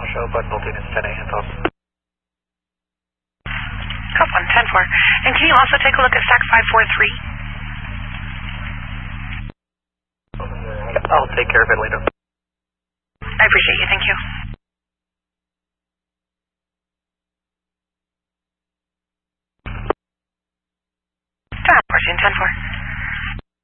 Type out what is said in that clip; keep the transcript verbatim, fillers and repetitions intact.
show, but Bolton is ten A, hands off. Code one, ten four. And can you also take a look at stack five four three? I'll take care of it later. I appreciate you, thank you. Tower, ten four.